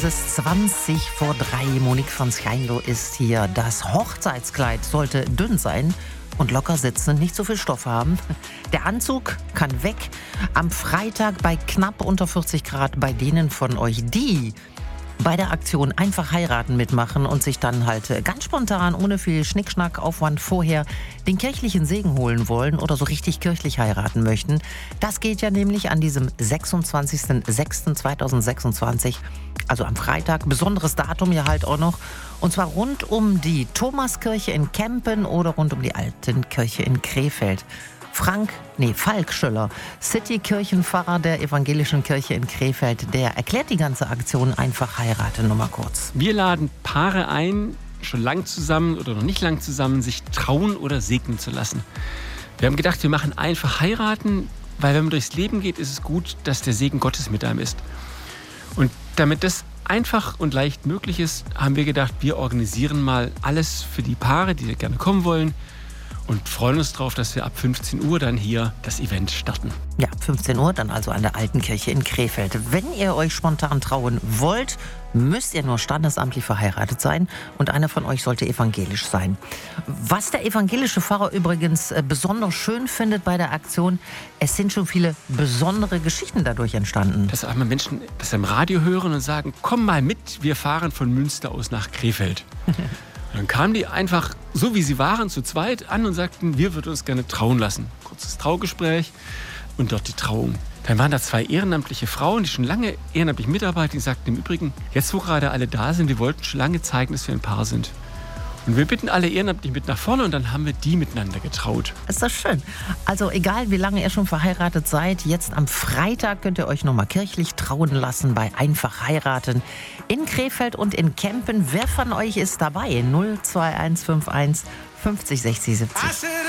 Es ist 2:20 Monique von Scheinlo ist hier. Das Hochzeitskleid sollte dünn sein und locker sitzen, nicht so viel Stoff haben. Der Anzug kann weg. Am Freitag bei knapp unter 40 Grad bei denen von euch, die bei der Aktion einfach heiraten mitmachen und sich dann halt ganz spontan, ohne viel Schnickschnack, Aufwand vorher den kirchlichen Segen holen wollen oder so richtig kirchlich heiraten möchten. Das geht ja nämlich an diesem 26.06.2026, also am Freitag, besonderes Datum ja halt auch noch. Und zwar rund um die Thomaskirche in Kempen oder rund um die Altenkirche in Krefeld. Falk Schöller, City-Kirchenpfarrer der Evangelischen Kirche in Krefeld, der erklärt die ganze Aktion einfach heiraten. Nur mal kurz. Wir laden Paare ein, schon lang zusammen oder noch nicht lang zusammen, sich trauen oder segnen zu lassen. Wir haben gedacht, wir machen einfach heiraten, weil wenn man durchs Leben geht, ist es gut, dass der Segen Gottes mit einem ist. Und damit das einfach und leicht möglich ist, haben wir gedacht, wir organisieren mal alles für die Paare, die gerne kommen wollen. Und freuen uns darauf, dass wir ab 15 Uhr dann hier das Event starten. Ja, 15 Uhr dann also an der Altenkirche in Krefeld. Wenn ihr euch spontan trauen wollt, müsst ihr nur standesamtlich verheiratet sein und einer von euch sollte evangelisch sein. Was der evangelische Pfarrer übrigens besonders schön findet bei der Aktion, es sind schon viele besondere Geschichten dadurch entstanden. Dass auch mal Menschen das im Radio hören und sagen, komm mal mit, wir fahren von Münster aus nach Krefeld. Dann kamen die einfach, so wie sie waren, zu zweit an und sagten, wir würden uns gerne trauen lassen. Kurzes Traugespräch und dort die Trauung. Dann waren da 2 ehrenamtliche Frauen, die schon lange ehrenamtlich mitarbeiten, die sagten im Übrigen, jetzt wo gerade alle da sind, wir wollten schon lange zeigen, dass wir ein Paar sind. Und wir bitten alle ehrenamtlich mit nach vorne und dann haben wir die miteinander getraut. Ist das schön. Also egal, wie lange ihr schon verheiratet seid, jetzt am Freitag könnt ihr euch nochmal kirchlich trauen lassen bei Einfach heiraten. In Krefeld und in Kempen. Wer von euch ist dabei? 02151 50 60 70.